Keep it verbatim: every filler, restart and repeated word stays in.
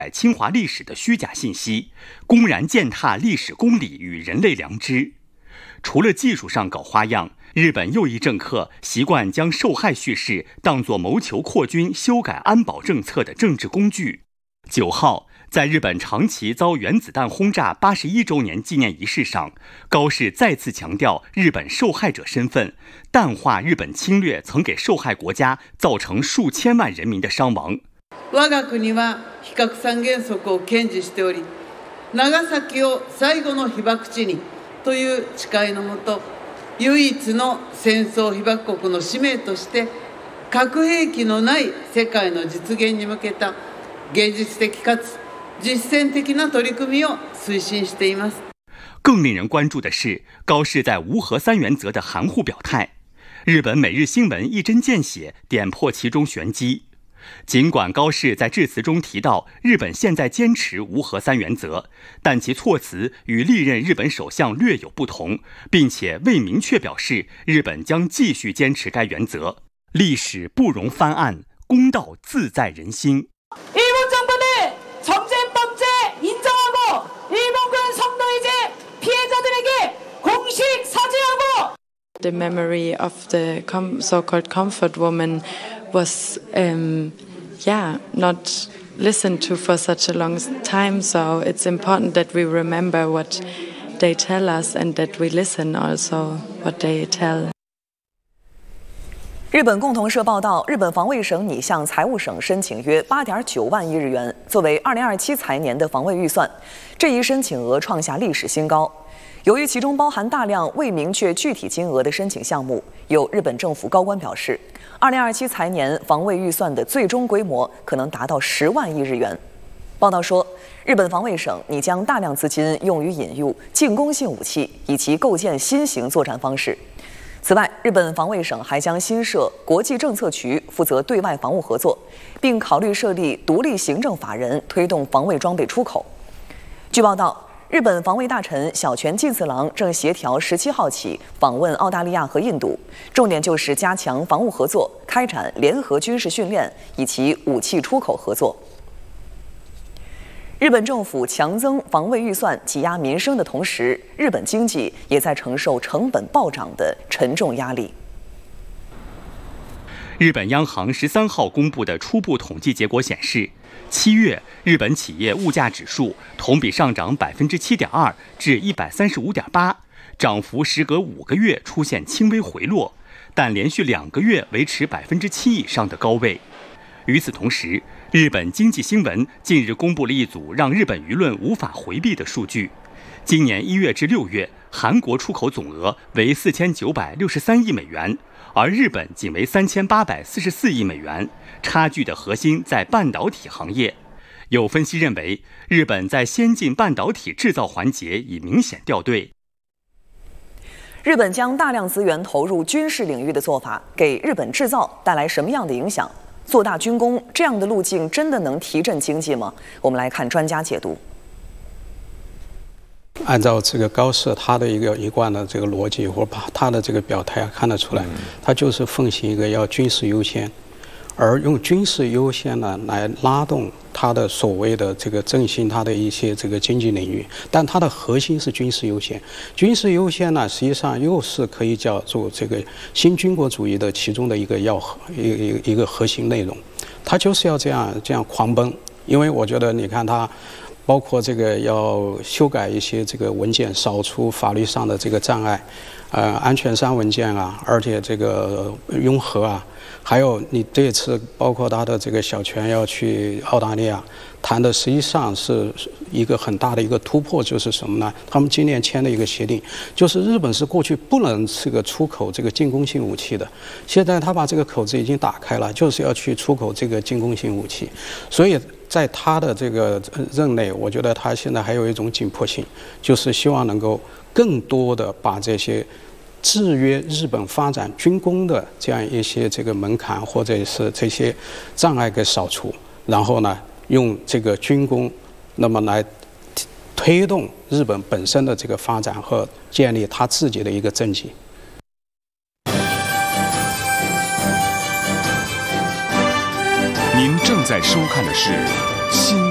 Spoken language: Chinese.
侵华历史的虚假信息，公然践踏历史公理与人类良知。除了技术上搞花样，日本右翼政客习惯将受害叙事当作谋求扩军、修改安保政策的政治工具。九号，在日本长崎遭原子弹轰炸八十一周年纪念仪式上，高市再次强调日本受害者身份，淡化日本侵略曾给受害国家造成数千万人民的伤亡。 我が国は非核三原則を堅持しており、長崎を最後の被爆地にという誓いのもと、唯一の戦争被爆国の使命として核兵器のない世界の実現に向けた芸術的かつ実践的な取り組みを推進しています。 更令人关注的是，高市在无核三原则的含糊表态。日本每日新闻一针见血点破其中玄机。尽管高市在致辞中提到日本现在坚持无核三原则，但其措辞与历任日本首相略有不同，并且未明确表示日本将继续坚持该原则。历史不容翻案，公道自在人心。 일본 정권의 전쟁 범죄 인정하고 일본군 성노예제 피해자들에게 공식 사죄하고. The memory of the com- so-called comfort woman was, um, yeah, not listened to for such a long time. So it's important that we remember what they tell us and that we listen also what they tell. 日本共同社报道，日本防卫省拟向财务省申请约 八点九万亿日元，作为二零二七财年的防卫预算。这一申请额创下历史新高。由于其中包含大量未明确具体金额的申请项目，有日本政府高官表示，二零二七财年防卫预算的最终规模可能达到十万亿日元。报道说，日本防卫省拟将大量资金用于引入进攻性武器，以及构建新型作战方式。此外，日本防卫省还将新设国际政策局，负责对外防务合作，并考虑设立独立行政法人，推动防卫装备出口。据报道，日本防卫大臣小泉进次郎正协调十七号起访问澳大利亚和印度，重点就是加强防务合作，开展联合军事训练以及武器出口合作。日本政府强增防卫预算挤压民生的同时，日本经济也在承受成本暴涨的沉重压力。 日本央行十三号公布的初步统计结果显示，七月日本企业物价指数同比上涨百分之七点二至一百三十五点八，涨幅时隔五个月出现轻微回落，但连续两个月维持百分之七以上的高位。与此同时，日本经济新闻近日公布了一组让日本舆论无法回避的数据：今年一月至六月，韩国出口总额为四千九百六十三亿美元，而日本仅为三千八百四十四亿美元，差距的核心在半导体行业。有分析认为，日本在先进半导体制造环节已明显掉队。 日本将大量资源投入军事领域的做法，给日本制造带来什么样的影响？做大军工这样的路径真的能提振经济吗？我们来看专家解读。 按照这个高市他的一个一贯的这个逻辑，或把他的这个表态看得出来，他就是奉行一个要军事优先，而用军事优先呢来拉动他的所谓的这个振兴他的一些这个经济领域，但它的核心是军事优先。军事优先呢，实际上又是可以叫做这个新军国主义的其中的一个要核一个一个一个核心内容，它就是要这样这样狂奔。因为我觉得你看它。包括这个要修改一些这个文件，扫除法律上的这个障碍，呃，安全上文件啊，而且这个拥核啊，还有你这次包括他的这个小泉要去澳大利亚谈的，实际上是一个很大的一个突破，就是什么呢？他们今年签的一个协定，就是日本是过去不能这个出口这个进攻性武器的，现在他把这个口子已经打开了，就是要去出口这个进攻性武器，所以。在他的这个任内，我觉得他现在还有一种紧迫性，就是希望能够更多的把这些制约日本发展军工的这样一些这个门槛或者是这些障碍给扫除，然后呢，用这个军工，那么来推动日本本身的这个发展和建立他自己的一个政绩。 您正在收看的是新